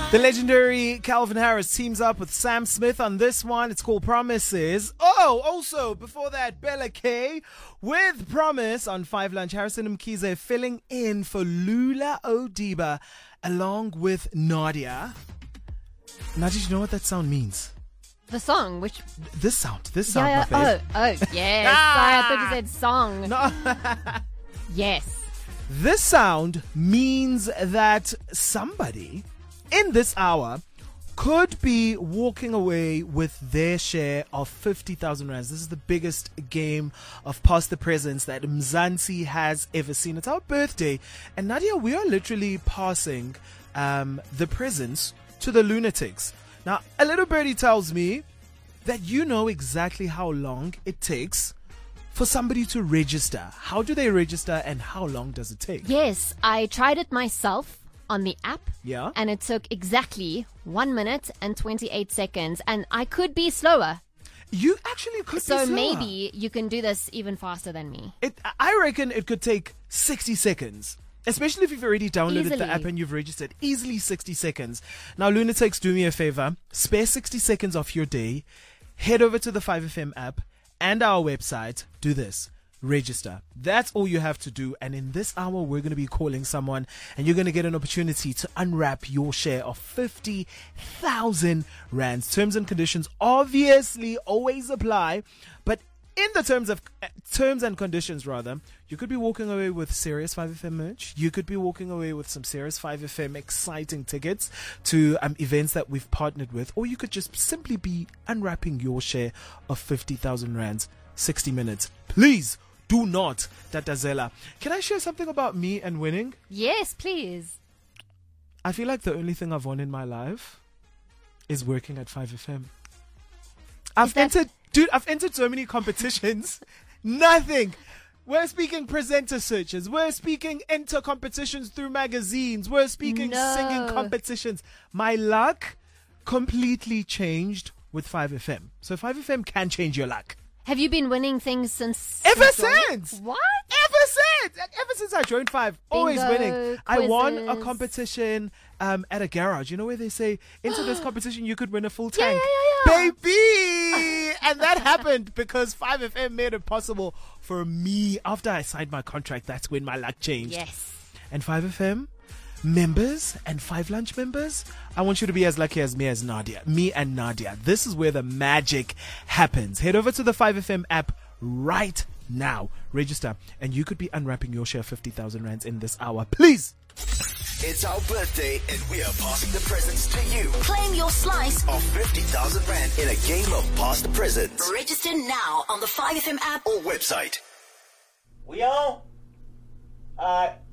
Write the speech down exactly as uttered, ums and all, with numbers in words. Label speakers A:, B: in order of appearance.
A: The legendary Calvin Harris teams up with Sam Smith on this one. It's called Promises. Oh, also, before that, Bella K with Promise on Five Lunch. Harrison Mkhize filling in for Lula Odiba along with Nadia. Nadia, do you know what that sound means?
B: The song, which...
A: This sound. This sound,
B: yeah,
A: my
B: yeah.
A: babe.
B: Oh, oh, yes. Sorry, I thought you said song.
A: No.
B: Yes.
A: This sound means that somebody in this hour could be walking away with their share of fifty thousand rands. This is the biggest game of past the presents that Mzansi has ever seen. It's our birthday. And Nadia, we are literally passing um, the presents to the lunatics. Now, a little birdie tells me that you know exactly how long it takes for somebody to register. How do they register and how long does it take?
B: Yes, I tried it myself on the app.
A: Yeah.
B: And it took exactly one minute and twenty-eight seconds. And I could be slower.
A: You actually could
B: so
A: be slower.
B: Maybe you can do this even faster than me.
A: It, I reckon it could take sixty seconds. Especially if you've already downloaded
B: Easily.
A: the app and you've registered. Easily sixty seconds. Now, lunatics, do me a favor. Spare sixty seconds off your day. Head over to the five F M app and our website. Do this. Register. That's all you have to do. And in this hour, we're going to be calling someone and you're going to get an opportunity to unwrap your share of fifty thousand rands. Terms and conditions obviously always apply. But in the terms of uh, terms and conditions, rather, you could be walking away with serious five F M merch. You could be walking away with some serious five F M exciting tickets to um, events that we've partnered with, or you could just simply be unwrapping your share of fifty thousand rands. sixty minutes. Please do not, Tatazela. Can I share something about me and winning?
B: Yes, please.
A: I feel like the only thing I've won in my life is working at five F M. I've
B: that-
A: entered, dude, I've entered so many competitions. Nothing. We're speaking presenter searches. We're speaking enter competitions through magazines. We're speaking
B: No.
A: singing competitions. My luck completely changed with five F M. So five F M can change your luck.
B: Have you been winning things since?
A: Ever
B: since joining?
A: since.
B: What?
A: Ever since. Ever since I joined Five. Always
B: Bingo,
A: winning. I won a
B: quizzes.
A: competition um, at a garage. You know where they say, enter this competition, you could win a full
B: Yeah,
A: tank.
B: yeah, yeah, yeah.
A: Baby! And that happened because five F M made it possible for me. After I signed my contract, that's when my luck changed.
B: Yes.
A: And five F M members and Five Lunch members, I want you to be as lucky as me as Nadia. Me and Nadia. This is where the magic happens. Head over to the five F M app right now. Register and you could be unwrapping your share of fifty thousand rands in this hour. Please.
C: It's our birthday and we are passing the presents to you.
D: Claim your slice.
C: Of fifty thousand rand in a game of Pass the Presents.
D: Register now on the five F M app
C: Or website.
E: We on? Alright.